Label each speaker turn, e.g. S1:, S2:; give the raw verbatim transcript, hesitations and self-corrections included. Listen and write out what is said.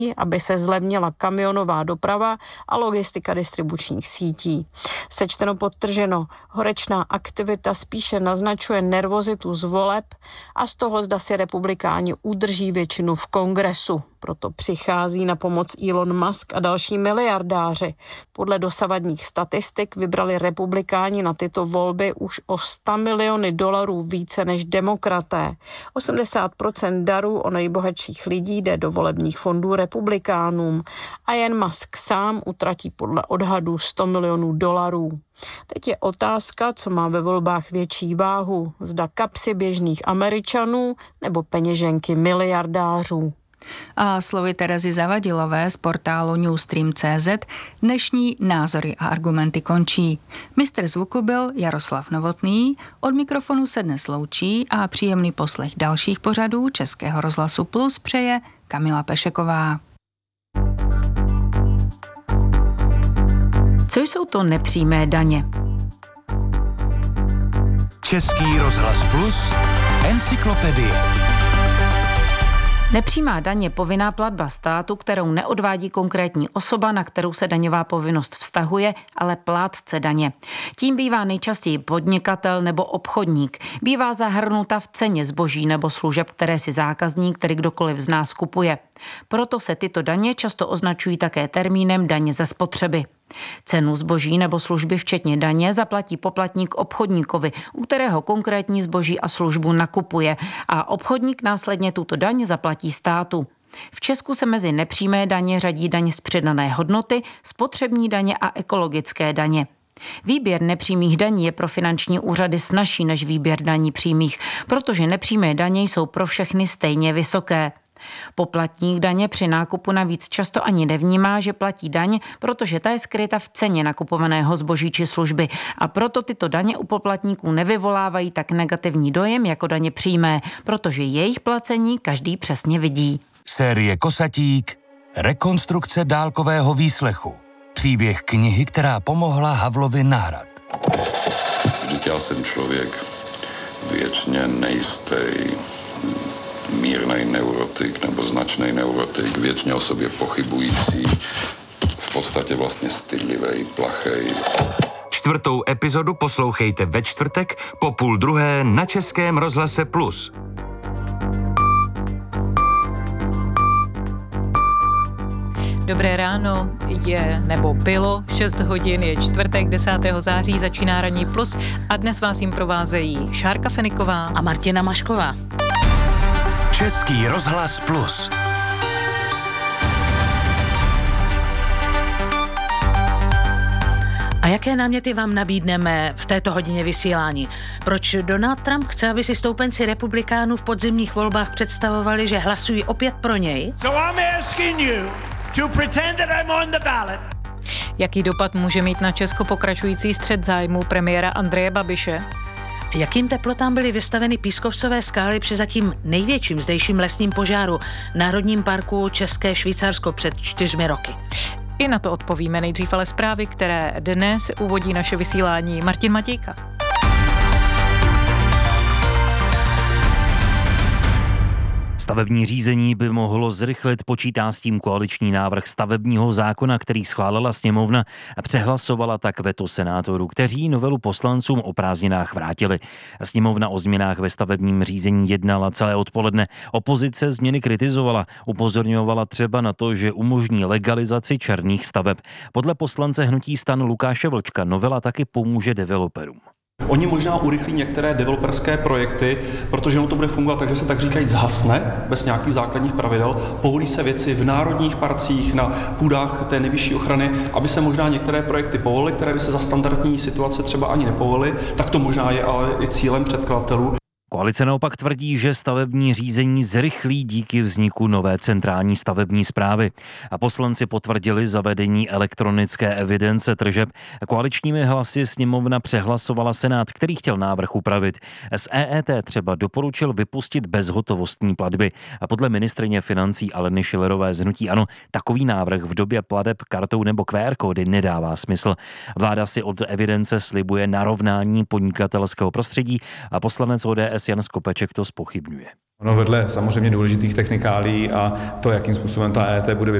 S1: aby se zlevnila kamionová doprava a logistika distribučních sítí. Sečteno podtrženo, horečná aktivita spíše naznačuje nervozitu z voleb a z toho, zda si republikáni udrží většinu v kongresu. Proto přichází na pomoc Elon Musk a další miliardáři. Podle dosavadních statistik vybrali republikáni na tyto volby už o sto miliony dolarů více než demokraté. osmdesát procent darů o nejbohatších lidí jde do volebních fondů republikánům a jen Musk sám utratí podle odhadů sto milionů dolarů. Teď je otázka, co má ve volbách větší váhu, zda kapsy běžných Američanů nebo peněženky miliardářů.
S2: A slovy Terezy Zavadilové z portálu newstream tečka cé zet dnešní názory a argumenty končí. Mistr zvuku byl Jaroslav Novotný, od mikrofonu se dnes loučí a příjemný poslech dalších pořadů Českého rozhlasu Plus přeje Kamila Pešeková.
S3: Co jsou to nepřímé daně?
S4: Český rozhlas Plus, encyklopedie.
S3: Nepřímá daň je povinná platba státu, kterou neodvádí konkrétní osoba, na kterou se daňová povinnost vztahuje, ale plátce daně. Tím bývá nejčastěji podnikatel nebo obchodník. Bývá zahrnuta v ceně zboží nebo služeb, které si zákazník, tedy kdokoliv z nás kupuje. Proto se tyto daně často označují také termínem daně ze spotřeby. Cenu zboží nebo služby včetně daně zaplatí poplatník obchodníkovi, u kterého konkrétní zboží a službu nakupuje, a obchodník následně tuto daň zaplatí státu. V Česku se mezi nepřímé daně řadí daň z přidané hodnoty, spotřební daně a ekologické daně. Výběr nepřímých daní je pro finanční úřady snazší než výběr daní přímých, protože nepřímé daně jsou pro všechny stejně vysoké. Poplatník daně při nákupu navíc často ani nevnímá, že platí daň, protože ta je skryta v ceně nakupovaného zboží či služby, a proto tyto daně u poplatníků nevyvolávají tak negativní dojem jako daně přímé, protože jejich placení každý přesně vidí.
S4: Série Kosatík, rekonstrukce dálkového výslechu. Příběh knihy, která pomohla Havlovi na hrad.
S5: Vždyť já jsem člověk věčně nejistý, mírnej neurotik nebo značný neurotik, věčně o sobě pochybující, v podstatě vlastně stydlivej, plachej.
S4: Čtvrtou epizodu poslouchejte ve čtvrtek po půl druhé na Českém rozhlase Plus.
S6: Dobré ráno, je nebo bylo šest hodin, je čtvrtek desátého září, začíná Ranní Plus a dnes vás jim provázejí Šárka Feniková
S7: a Martina Mašková.
S4: Český rozhlas Plus.
S7: A jaké náměty vám nabídneme v této hodině vysílání? Proč Donald Trump chce, aby si stoupenci republikánů v podzimních volbách představovali, že hlasují opět pro něj?
S8: So I'm asking you to pretend that I'm on the ballot.
S6: Jaký dopad může mít na Česko pokračující střet zájmů premiéra Andreje Babiše?
S7: Jakým teplotám byly vystaveny pískovcové skály při zatím největším zdejším lesním požáru v Národním parku České Švýcarsko před čtyřmi roky?
S6: I na to odpovíme, nejdřív ale zprávy, které dnes uvodí naše vysílání Martin Matějka.
S9: Stavební řízení by mohlo zrychlit, počítá s tím koaliční návrh stavebního zákona, který schválila sněmovna a přehlasovala tak veto senátorů, kteří novelu poslancům o prázdninách vrátili. Sněmovna o změnách ve stavebním řízení jednala celé odpoledne. Opozice změny kritizovala, upozorňovala třeba na to, že umožní legalizaci černých staveb. Podle poslance hnutí STAN Lukáše Vlčka novela taky pomůže developerům.
S10: Oni možná urychlí některé developerské projekty, protože ono to bude fungovat tak, že se tak říkají zhasne, bez nějakých základních pravidel, povolí se věci v národních parcích, na půdách té nejvyšší ochrany, aby se možná některé projekty povolily, které by se za standardní situace třeba ani nepovolily, tak to možná je ale i cílem předkladatelů.
S9: Koalice naopak tvrdí, že stavební řízení zrychlí díky vzniku nové centrální stavební správy. A poslanci potvrdili zavedení elektronické evidence tržeb. Koaličními hlasy sněmovna přehlasovala Senát, který chtěl návrh upravit. Z E E T třeba doporučil vypustit bezhotovostní platby. A podle ministryně financí Aleny Schillerové z hnutí ANO takový návrh v době plateb kartou nebo Q R kódy nedává smysl. Vláda si od evidence slibuje narovnání podnikatelského prostředí a poslanec O D S es Jan Skopeček to zpochybňuje.
S11: Ono vedle samozřejmě důležitých technikálí a to, jakým způsobem ta E E T bude